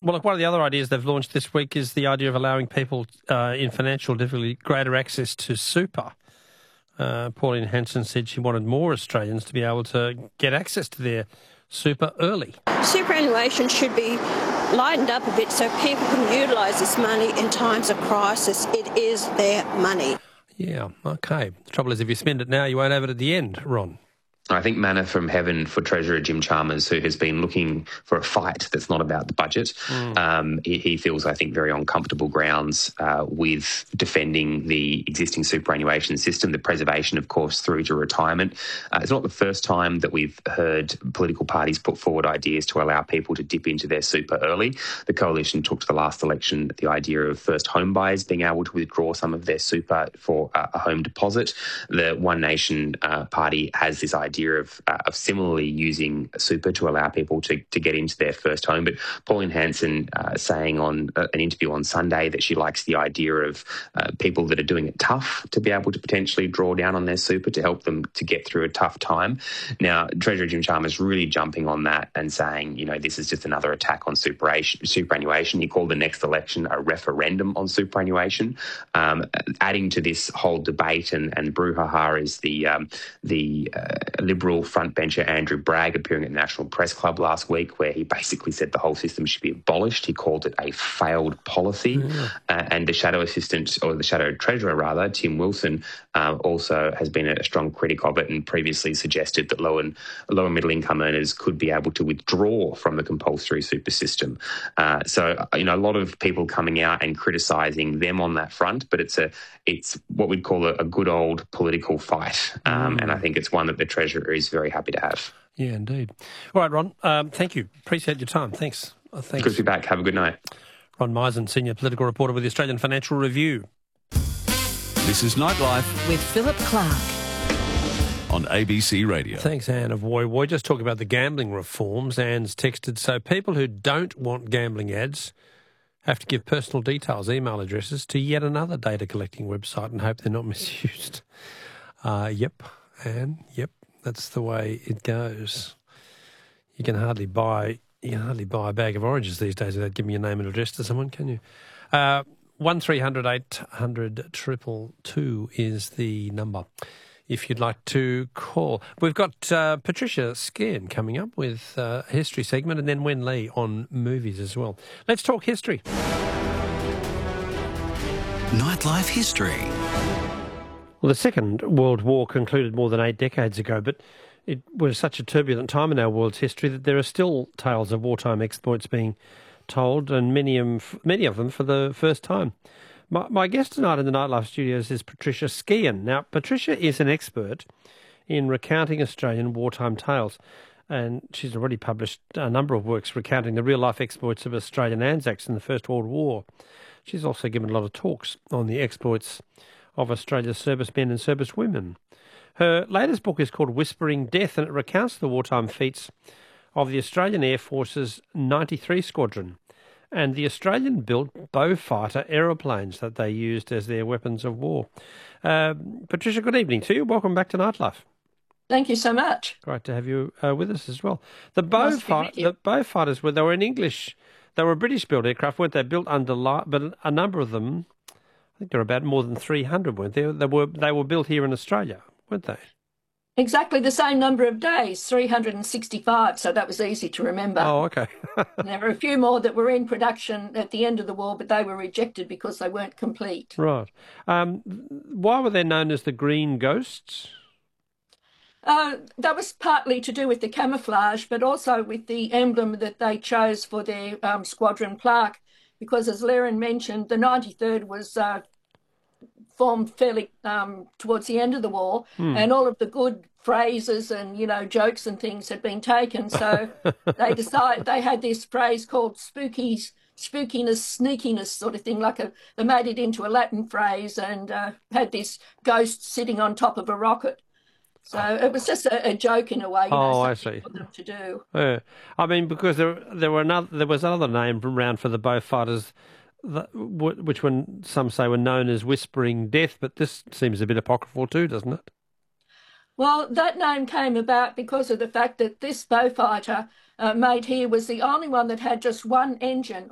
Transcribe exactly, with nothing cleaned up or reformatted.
Well, look, one of the other ideas they've launched this week is the idea of allowing people uh, in financial difficulty greater access to super. Uh, Pauline Hanson said she wanted more Australians to be able to get access to their super early. Superannuation should be lightened up a bit so people can utilise this money in times of crisis. It is their money. Yeah, okay. The trouble is if you spend it now, you won't have it at the end, Ron. I think manna from heaven for Treasurer Jim Chalmers, who has been looking for a fight that's not about the budget. Mm. Um, he, he feels, I think, very uncomfortable grounds uh, with defending the existing superannuation system, the preservation, of course, through to retirement. Uh, it's not the first time that we've heard political parties put forward ideas to allow people to dip into their super early. The Coalition took to the last election the idea of first home buyers being able to withdraw some of their super for uh, a home deposit. The One Nation uh, party has this idea Of, uh, of similarly using super to allow people to, to get into their first home. But Pauline Hanson uh, saying on uh, an interview on Sunday that she likes the idea of uh, people that are doing it tough to be able to potentially draw down on their super to help them to get through a tough time. Now, Treasurer Jim Chalmers really jumping on that and saying, you know, this is just another attack on superannuation. He called the next election a referendum on superannuation. Um, adding to this whole debate and, and brouhaha is the, um, the uh, Liberal frontbencher Andrew Bragg appearing at National Press Club last week, where he basically said the whole system should be abolished. He called it a failed policy. Yeah. Uh, and the Shadow Assistant, or the Shadow Treasurer rather, Tim Wilson, uh, also has been a strong critic of it and previously suggested that low and low and middle income earners could be able to withdraw from the compulsory super system. Uh, so, you know, a lot of people coming out and criticising them on that front, but it's a it's what we'd call a, a good old political fight. Um, mm. And I think it's one that the Treasurer is very happy to have. Yeah, indeed. All right, Ron, um, thank you. Appreciate your time. Thanks. Uh, thanks. Good to be back. Have a good night. Ron Meisen, Senior Political Reporter with the Australian Financial Review. This is Nightlife with Philip Clark on A B C Radio. Thanks, Anne of Woy Woy. Just talking about the gambling reforms. Anne's texted, so people who don't want gambling ads have to give personal details, email addresses, to yet another data collecting website and hope they're not misused. Uh, yep, Anne, yep, that's the way it goes. You can hardly buy you can hardly buy a bag of oranges these days without giving your name and address to someone, can you? Uh, one three hundred eight hundred two two two is the number if you'd like to call. We've got uh, Patricia Scairn coming up with uh, a history segment, and then Wen Lee on movies as well. Let's talk history. Nightlife history. Well, the Second World War concluded more than eight decades ago, but it was such a turbulent time in our world's history that there are still tales of wartime exploits being told, and many of them, many of them for the first time. My, my guest tonight in the Nightlife studios is Patricia Scairn. Now, Patricia is an expert in recounting Australian wartime tales, and she's already published a number of works recounting the real-life exploits of Australian Anzacs in the First World War. She's also given a lot of talks on the exploits of Australia's servicemen and servicewomen. Her latest book is called Whispering Death, and it recounts the wartime feats of the Australian Air Force's ninety-three Squadron and the Australian-built Beaufighter aeroplanes that they used as their weapons of war. Uh, Patricia, good evening to you. Welcome back to Nightlife. Thank you so much. Great to have you uh, with us as well. The Beaufighter, the Beaufighters were they were an English, they were British-built aircraft, weren't they? Built under, but a number of them, I think there were about more than three hundred, weren't there? They were they were built here in Australia, weren't they? Exactly the same number of days, three hundred sixty-five, so that was easy to remember. Oh, okay. And there were a few more that were in production at the end of the war, but they were rejected because they weren't complete. Right. Um, why were they known as the Green Ghosts? Uh, that was partly to do with the camouflage, but also with the emblem that they chose for their um, squadron plaque, because as Laren mentioned, the ninety-third was uh, formed fairly um, towards the end of the war, hmm. and all of the good phrases and, you know, jokes and things had been taken. So they decided they had this phrase called spooky, spookiness, sneakiness sort of thing, like a, they made it into a Latin phrase and uh, had this ghost sitting on top of a rocket. So it was just a, a joke in a way. You oh, know, I see. For them to do. Yeah. I mean, because there there were another there was another name around for the Beaufighters, that, which one some say were known as Whispering Death, but this seems a bit apocryphal too, doesn't it? Well, that name came about because of the fact that this Beaufighter uh, made here was the only one that had just one engine.